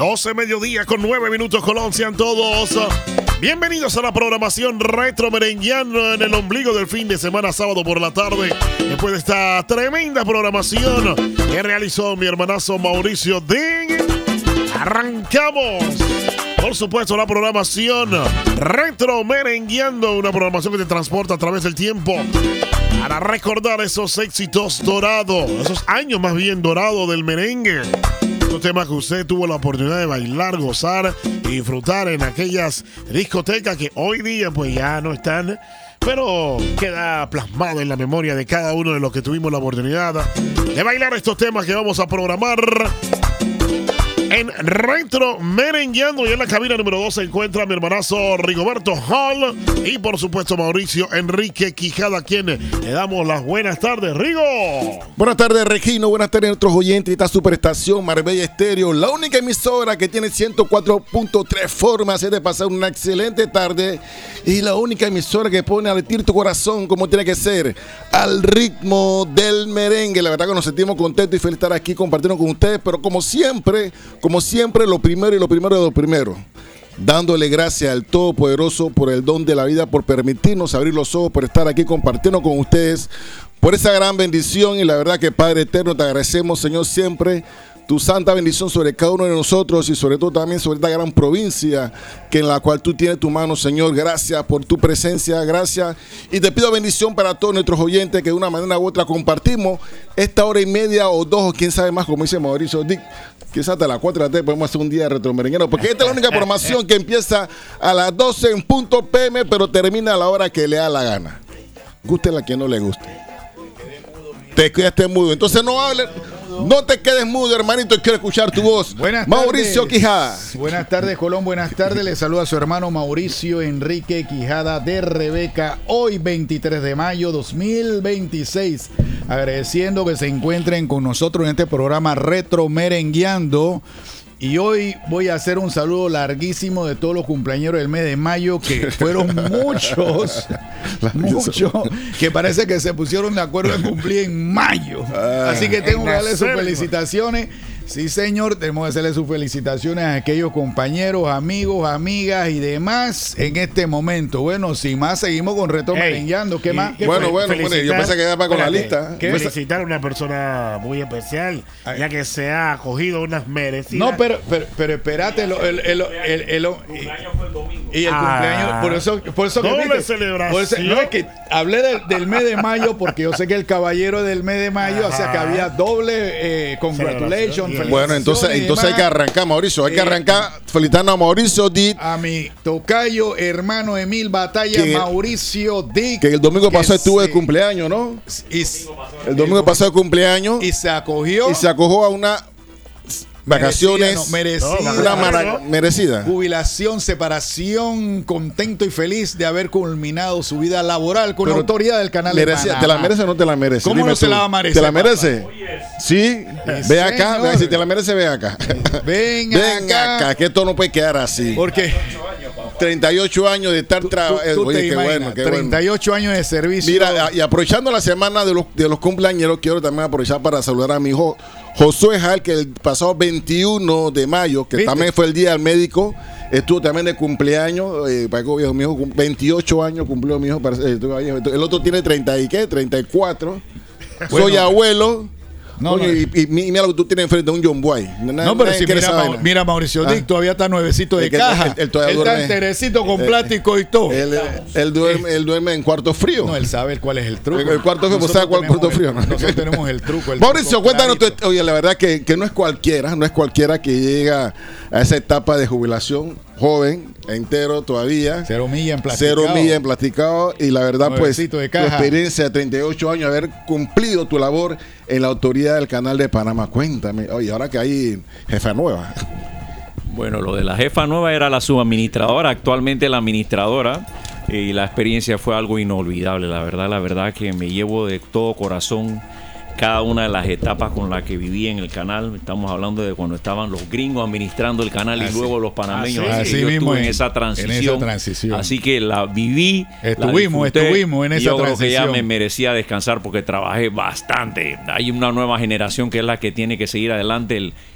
12 mediodía con 9 minutos Colón. Sean todos bienvenidos a la programación Retro Merengueando en el ombligo del fin de semana, sábado por la tarde. Después de esta tremenda programación que realizó mi hermanazo Mauricio Ding, arrancamos, por supuesto, la programación Retro Merengueando, una programación que te transporta a través del tiempo para recordar esos éxitos dorados, esos años más bien dorados del merengue. Estos temas que usted tuvo la oportunidad de bailar, gozar y disfrutar en aquellas discotecas que hoy día pues ya no están, pero queda plasmado en la memoria de cada uno de los que tuvimos la oportunidad de bailar estos temas que vamos a programar en Retro Merengueando. Y en la cabina número 2 se encuentra mi hermanazo Rigoberto Hall y por supuesto Mauricio Enrique Quijada, a quien le damos las buenas tardes. Rigo. Buenas tardes, Regino. Buenas tardes a nuestros oyentes de esta superestación Marbella Estéreo, la única emisora que tiene 104.3 formas de pasar una excelente tarde y la única emisora que pone a latir tu corazón como tiene que ser, al ritmo del merengue. La verdad que nos sentimos contentos y felices de estar aquí compartiendo con ustedes, pero como siempre, lo primero de lo primero, dándole gracias al Todopoderoso por el don de la vida, por permitirnos abrir los ojos, por estar aquí compartiendo con ustedes, por esa gran bendición. Y la verdad que, Padre Eterno, te agradecemos, Señor, siempre tu santa bendición sobre cada uno de nosotros y sobre todo también sobre esta gran provincia que en la cual tú tienes tu mano, Señor. Gracias por tu presencia, gracias. Y te pido bendición para todos nuestros oyentes que de una manera u otra compartimos esta hora y media o dos, o quién sabe más, como dice Mauricio Dick. Quizás hasta las 4 de la tarde podemos hacer un día de Retro Merengueando, porque esta es la única programación que empieza a las 12 en punto PM, pero termina a la hora que le da la gana. Guste la que no le guste. Te quedaste mudo. Entonces no hables. No te quedes mudo, hermanito, quiero escuchar tu voz. Buenas Mauricio tardes. Quijada. Buenas tardes, Colón, buenas tardes. Le saluda a su hermano Mauricio Enrique Quijada de Rebeca. Hoy 23 de mayo 2026. Agradeciendo que se encuentren con nosotros en este programa Retro Merengueando. Y hoy voy a hacer un saludo larguísimo de todos los cumpleañeros del mes de mayo, que fueron muchos, que parece que se pusieron de acuerdo en cumplir en mayo. Así que tengo que darle sus felicitaciones. Sí, señor, tenemos que hacerle sus felicitaciones a aquellos compañeros, amigos, amigas y demás en este momento. Bueno, sin más, seguimos con Retro Merengueando. ¿Qué más? Bueno, yo pensé que iba para con la lista. Felicitar a una persona muy especial, ya que se ha acogido unas merecidas. No, pero espérate, el cumpleaños fue el domingo. Y el cumpleaños, por eso doble que viste, celebración. No, es que hablé del mes de mayo porque yo sé que el caballero del mes de mayo, o sea que había doble congratulations. Bueno, entonces hay que arrancar, Mauricio. Hay que arrancar felicitando a Mauricio Dick. A mi tocayo, hermano Emil Batalla, Mauricio Dick. Que el domingo pasado estuvo de cumpleaños, ¿no? El domingo pasado de cumpleaños. Y se acogió. Y se acogió a una vacaciones merecida. Jubilación, separación, contento y feliz de haber culminado su vida laboral con la autoridad del canal de Panamá. ¿Te la merece o no te la merece? ¿Cómo Dime no se tú. la va a merecer? ¿Te la merece? Sí. Ve acá, señor. si te la merece, ve acá. Ven acá, que esto no puede quedar así. Porque 38 años de estar trabajando. Oye, qué bueno, 38 años de servicio. Mira, y aprovechando la semana de los cumpleaños, quiero también aprovechar para saludar a mi hijo Josué Jal, que el pasado 21 de mayo, que también fue el día del médico, estuvo también de cumpleaños. Mi hijo 28 años cumplió mi hijo. El otro tiene 34. Bueno, soy abuelo. No, coño, y mira lo que tú tienes enfrente de un John Boy. No, pero si mira Mauricio Dick, todavía está nuevecito de caja. Él está enterecito con plástico y todo. Él duerme en cuarto frío. No, él sabe cuál es el truco. El cuarto frío, ¿sabe cuál cuarto frío? Nosotros tenemos el truco. Mauricio, cuéntanos. Oye, la verdad que no es cualquiera que llega a esa etapa de jubilación, joven, entero todavía. 0 millas en plasticado. Y la verdad, pues, tu experiencia de 38 años, haber cumplido tu labor en la autoridad del canal de Panamá. Cuéntame, oye, ahora que hay jefa nueva. Bueno, lo de la jefa nueva era la subadministradora, actualmente la administradora, y la experiencia fue algo inolvidable, la verdad que me llevo de todo corazón cada una de las etapas con las que viví en el canal. Estamos hablando de cuando estaban los gringos administrando el canal y luego los panameños. Así yo mismo estuve en esa transición. Así que la viví. Estuvimos en esa transición. Yo creo que ya me merecía descansar porque trabajé bastante. Hay una nueva generación que es la que tiene que seguir adelante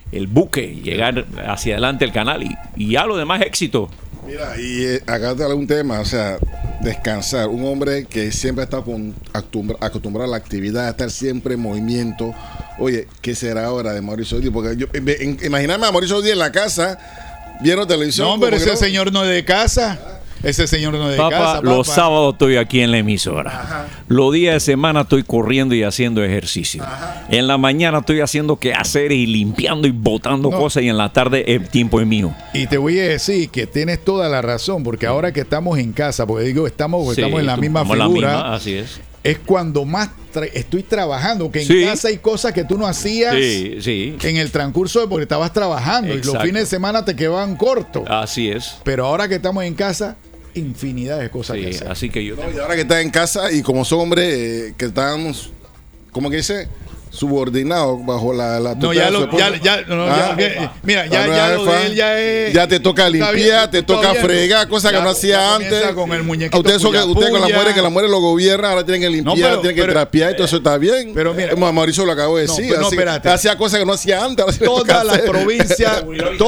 el buque, llegar hacia adelante el canal y ya lo demás éxito. Mira, y acá te hablo un tema, o sea, descansar. Un hombre que siempre está acostumbrado a la actividad, a estar siempre en movimiento. Oye, ¿qué será ahora de Mauricio Díaz? Porque yo, imagíname a Mauricio Díaz en la casa, viendo televisión. No, pero ese señor no es de casa. Ese señor no es de Papá, casa. Papá. Los sábados estoy aquí en la emisora. Ajá. Los días de semana estoy corriendo y haciendo ejercicio. Ajá. En la mañana estoy haciendo quehaceres y limpiando y botando cosas, y en la tarde el tiempo es mío. Y te voy a decir que tienes toda la razón, porque ahora que estamos en casa, porque digo, estamos en la misma figura, así es cuando más estoy trabajando, que en Sí. casa hay cosas que tú no hacías Sí. en el transcurso de porque estabas trabajando y los Exacto. fines de semana te quedaban cortos. Así es. Pero ahora que estamos en casa, infinidad de cosas que Sí, hacer. así que yo No, y ahora que estás en casa y como son hombres que están, ¿cómo que dice? Subordinados bajo la No, tutela ya de su lo, esposa. mira, La nueva ya lo jefa, de él ya es. ya te toca Está limpiar, bien, te está toca bien. fregar, cosas que Ya- no hacía ya antes. comienza con el muñequito A usted con las puya. mujeres, que las mujeres lo gobiernan, ahora tienen que limpiar, No, pero- tienen que pero- trapear, y todo eso está bien. pero mira- Mauricio lo acabo de No, decir. pero no, así, espérate. hacía cosas que no hacía antes. Ahora sí le toca Toda la hacer. provincia,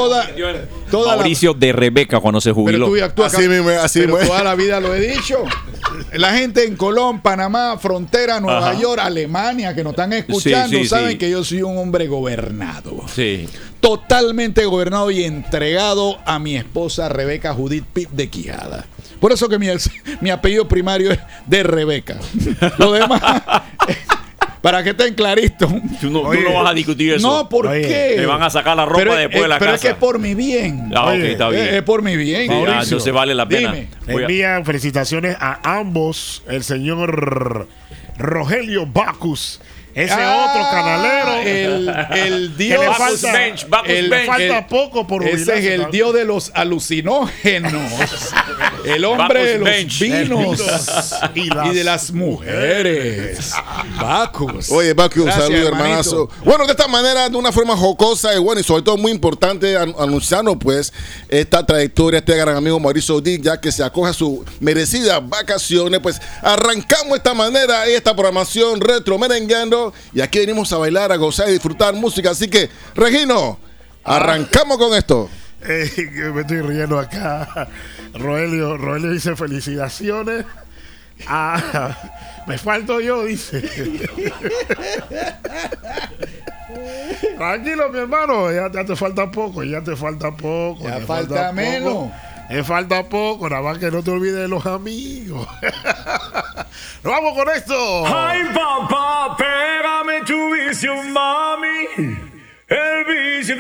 toda la. Mauricio de Rebeca cuando se Pero jubiló. tú actúas Así mismo, así pero mismo. toda la vida lo he dicho. La gente en Colón, Panamá, frontera, Nueva Ajá. York, Alemania, que nos están escuchando, Sí, saben sí. que yo soy un hombre gobernado. Sí. Totalmente gobernado y entregado a mi esposa Rebeca Judith Pip de Quijada. Por eso que mi apellido primario es de Rebeca. Lo demás, para que estén claritos. Tú no Oye. vas a discutir eso. No, ¿por Oye, qué? Te van a sacar la ropa Pero después de la pero casa. es que es por mi bien. Ah, ok, Oye, está bien. Es por mi bien. Sí, Mauricio. entonces vale la pena. Dime. Voy a- Envían felicitaciones a ambos, el señor Rogelio Bacus, ese otro canalero. El que dios. le Bacus falta, Bench, Bacus le Bench. falta poco por Ese jubilarse, es el ¿no? dios de los alucinógenos. El hombre de los Bacus Bench. vinos y de las mujeres. Bacus. Oye, Bacu, un Gracias, saludo, hermanito. hermanazo. Bueno, de esta manera, de una forma jocosa y bueno, y sobre todo muy importante, anunciarnos pues esta trayectoria, este gran amigo Mauricio Díaz, ya que se acoge a sus merecidas vacaciones, pues arrancamos de esta manera esta programación retro merengueando y aquí venimos a bailar, a gozar y disfrutar música. Así que, Regino, arrancamos con esto. Me estoy riendo acá. Rogelio dice felicitaciones. Me falto yo, dice. Tranquilo, mi hermano, ya te falta poco, Ya falta menos. Me falta poco, nada más que no te olvides de los amigos. Nos vamos con esto. Ay, papá, pégame tu vicio, mami. El vicio